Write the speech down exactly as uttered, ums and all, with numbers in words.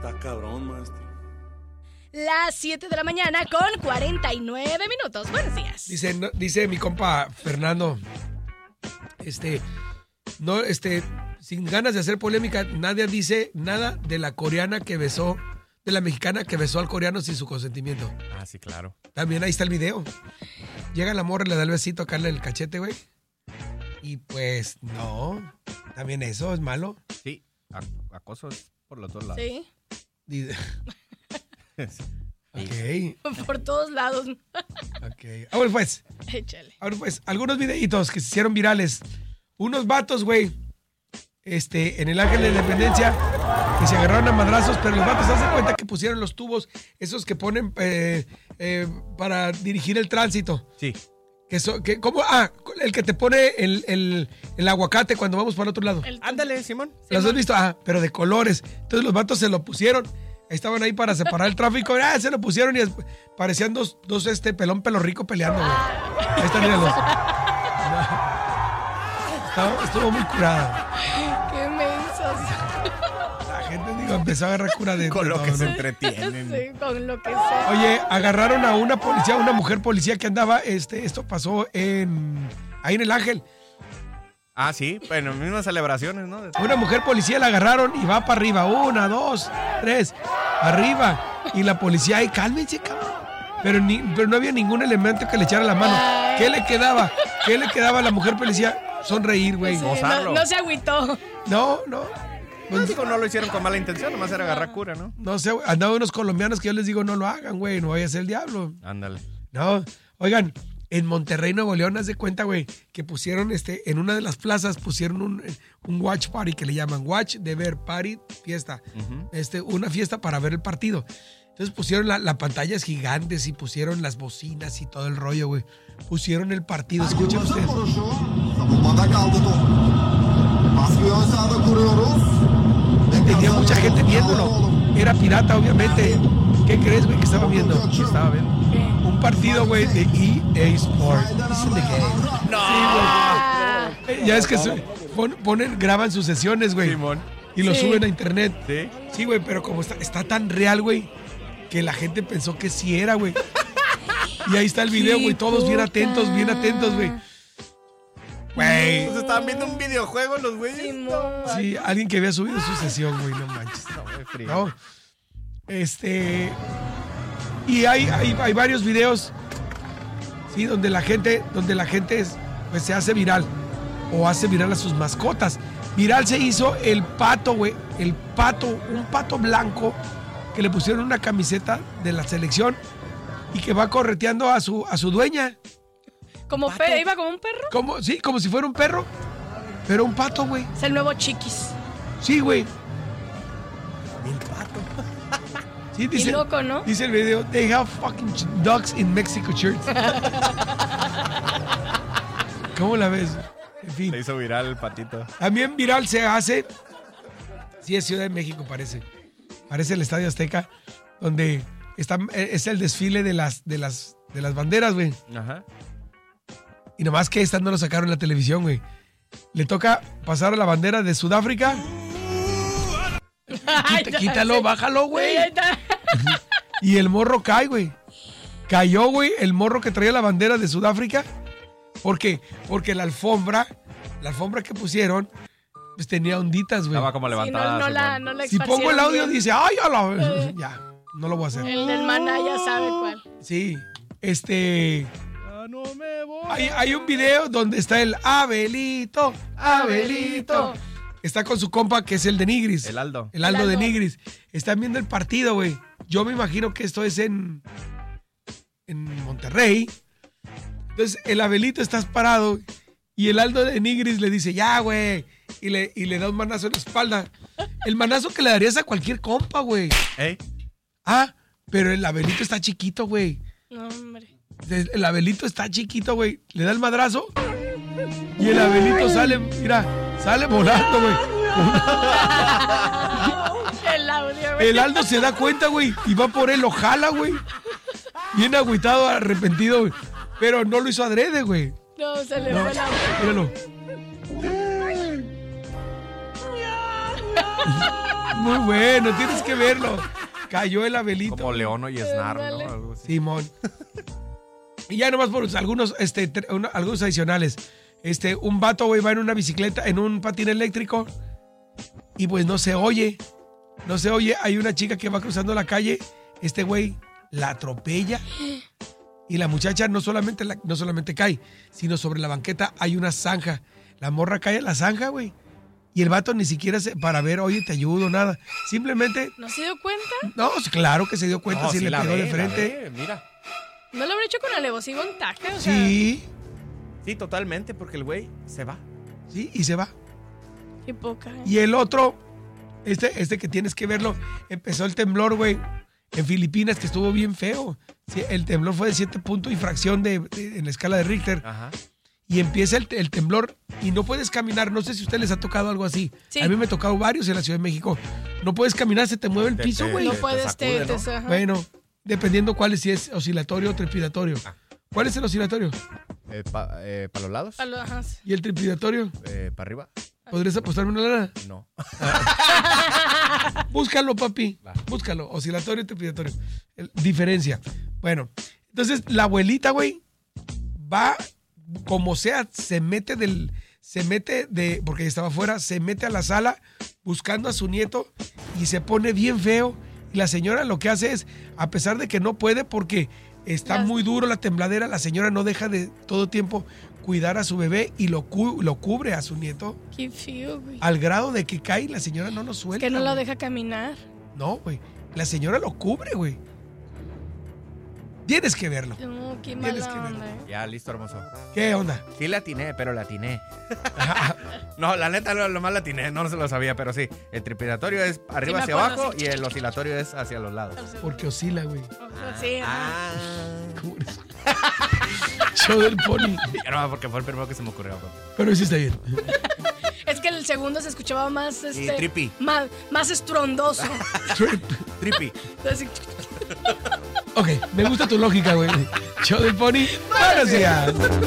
Está cabrón, maestro. Las siete de la mañana con cuarenta y nueve minutos. Buenos días. Dice, no, dice mi compa Fernando, este, no, este, sin ganas de hacer polémica, nadie dice nada de la coreana que besó, de la mexicana que besó al coreano sin su consentimiento. Ah, sí, claro. También ahí está el video. Llega la morra, le da el besito a Carla en el cachete, güey. Y pues, no, también eso es malo. Sí, acoso es por los dos lados. Sí. Dice... Okay. Por todos lados. Ok. Ahora pues. Échale. Ahora pues, algunos videitos que se hicieron virales. Unos vatos, güey. Este, en el Ángel de la Independencia, que se agarraron a madrazos, pero los vatos se hacen cuenta que pusieron los tubos, esos que ponen eh, eh, para dirigir el tránsito. Sí. Que so, que, ¿cómo? Ah, el que te pone el, el, el aguacate cuando vamos para el otro lado. El- Ándale, Simón. ¿Los has visto? Ah, pero de colores. Entonces los vatos se lo pusieron. Estaban ahí para separar el tráfico. Ah, se lo pusieron y es- parecían dos, dos este pelón pelo rico peleando, güey. Ahí están, míralos. Estaba- Estuvo muy curada. Qué mensos. La gente, digo, empezó a agarrar cura de Con lo todo, que ¿no? se entretienen. Sí, con lo que sea. Oye, agarraron a una policía, una mujer policía que andaba, este, esto pasó en ahí en el Ángel. Ah, sí, bueno, mismas celebraciones, ¿no? Una mujer policía la agarraron y va para arriba. Una, dos, tres, arriba. Y la policía ahí, cálmense, cabrón. Pero, ni, pero no había ningún elemento que le echara la mano. ¿Qué le quedaba? ¿Qué le quedaba a la mujer policía? Sonreír, güey. Sí, gozarlo. no, no se agüitó. No, no. Pues digo, no lo hicieron con mala intención, nomás era agarrar cura, ¿no? No sé, güey. Andaban unos colombianos que yo les digo, no lo hagan, güey. No vaya a ser el diablo. Ándale. No, oigan, en Monterrey, Nuevo León, haz de cuenta, güey, que pusieron este, en una de las plazas pusieron un, un watch party que le llaman watch de ver party, fiesta. Ujú. Este, una fiesta para ver el partido. Entonces pusieron la, la pantallas gigantes y pusieron las bocinas y todo el rollo, güey. Pusieron el partido, escuchen ustedes. Tenía mucha gente viéndolo. Era pirata, obviamente. ¿Qué crees, güey, que estaba viendo? Estaba bien. Un partido, güey, de E A Sport. It's in the game. ¡No! Sí, güey. Ya es que su- pon- ponen, graban sus sesiones, güey. Simón. Y lo Sí. suben a internet. Sí. Sí, güey, pero como está, está tan real, güey, que la gente pensó que sí era, güey. Y ahí está el video, güey. Todos bien atentos, bien atentos, güey. Güey. Pues estaban viendo un videojuego los güeyes. Simón. Sí, alguien que había subido su sesión, güey, no manches. No, güey, frío. No. Este. Y hay, hay, hay varios videos, sí, donde la gente, donde la gente es, pues, se hace viral. O hace viral a sus mascotas. Viral se hizo el pato, güey. El pato, un pato blanco que le pusieron una camiseta de la selección y que va correteando a su, a su dueña. Como Pato. pe- iba como un perro. Como, sí, como si fuera un perro. Pero un pato, güey. Es el nuevo Chiquis. Sí, güey. El pato. Sí, dice, Y loco, ¿no? dice el video, they have fucking ch- dogs in Mexico shirts. ¿Cómo la ves? En fin. Se hizo viral el patito. También viral se hace. Sí, es Ciudad de México, parece. Parece el Estadio Azteca, donde está, es el desfile de las, de las, de las banderas, güey. Ajá. Y nomás que esta no lo sacaron en la televisión, güey. Le toca pasar a la bandera de Sudáfrica. Quita- quítalo, bájalo, güey. Sí, ahí está. Y el morro cae, güey. Cayó, güey, el morro que traía la bandera de Sudáfrica. ¿Por qué? Porque la alfombra, la alfombra que pusieron, pues tenía onditas, güey. Estaba como Sí, levantada. no, no la, Simón. no la Si pongo el esparcieron audio, bien. dice, ay, a la... Ya, no lo voy a hacer. El del maná ya sabe cuál. Sí, este... Ya no me voy. Hay, hay un video donde está el Abelito, Abelito. Está con su compa, que es el de Nigris. El Aldo. El Aldo El de Aldo. Nigris. Están viendo el partido, güey. Yo me imagino que esto es en... En Monterrey. Entonces, el Abelito está parado y el Aldo de Nigris le dice, ya, güey. Y le, y le da un manazo en la espalda. El manazo que le darías a cualquier compa, güey. ¿Eh? Ah, pero el Abelito está chiquito, güey. No, hombre. El Abelito está chiquito, güey. Le da el madrazo y el Abelito sale, mira, sale volando, güey. El audio, güey. El Aldo se da cuenta, güey, y va por él, lo jala, güey. Bien agüitado, arrepentido, güey. Pero no lo hizo adrede, güey. No, se le No, fue la... míralo. Muy bueno, tienes que verlo. Cayó el Abelito. Como Leono y Snar, ¿no? Ándale. Algo así. Simón. Y ya nomás por algunos, este, tre- una- algunos adicionales. Este, un vato, güey, va en una bicicleta, en un patín eléctrico. Y pues no se oye. No se oye. Hay una chica que va cruzando la calle. Este güey la atropella. Y la muchacha no solamente, la- no solamente cae, sino sobre la banqueta hay una zanja. La morra cae en la zanja, güey. Y el vato ni siquiera se, para ver, oye, te ayudo, nada. Simplemente, ¿No se dio cuenta? no, claro que se dio cuenta No, si sí le la pegó ve, de la frente. ve, mira. ¿No lo habrá hecho con alevosivo en taje? O sea, Sí, Sí, totalmente, porque el güey se va. sí, y se va. qué poca. ¿eh? Y el otro, este, este que tienes que verlo, empezó el temblor, güey, en Filipinas, que estuvo bien feo. Sí, el temblor fue de siete puntos y fracción de, de- en la escala de Richter. Ajá. Y empieza el, el temblor y no puedes caminar. No sé si a ustedes les ha tocado algo así. Sí. A mí me ha tocado varios en la Ciudad de México. No puedes caminar, se te mueve el Te- piso, te- güey. No te puedes, te, sacude, te- ¿no? ajá. Bueno, dependiendo cuál es, si es oscilatorio o trepidatorio. Ah. ¿Cuál es el oscilatorio? Eh, ¿Para eh, pa los lados? A lo- ajá. ¿Y el trepidatorio? Eh, ¿Para arriba? ¿Podrías apostarme una lana? No. Búscalo, papi. Va. Búscalo. Oscilatorio y trepidatorio. El- diferencia. Bueno, entonces la abuelita, güey, va como sea, se mete del. Se mete de. Porque ella estaba afuera, se mete a la sala buscando a su nieto y se pone bien feo. Y la señora lo que hace es, a pesar de que no puede porque está Las- muy duro la tembladera, la señora no deja de todo tiempo cuidar a su bebé y lo, cu- lo cubre a su nieto Qué feo, güey. al grado de que cae y la señora no lo Es suelta. que no lo güey. deja caminar. No, güey. La señora lo cubre, güey. Tienes que verlo. No, qué Tienes mala que verlo. onda, ¿eh? Ya, listo, hermoso. ¿Qué onda? Sí la atiné, pero la atiné. No, la neta, lo, lo más la atiné, no se lo sabía, pero sí. El trepidatorio es arriba me hacia acuerdo, abajo sí. y el oscilatorio es hacia los lados. Porque oscila, güey. Sí, ajá. Ah. ¿Cómo eres? Show del pony. Ya no, porque fue el primero que se me ocurrió. bro. Pero sí está bien. Es que el segundo se escuchaba más, este, trippy. más, más estrondoso. Trip. Trippy. Así- Ok, me gusta tu lógica, güey. Show del pony. Buenos días.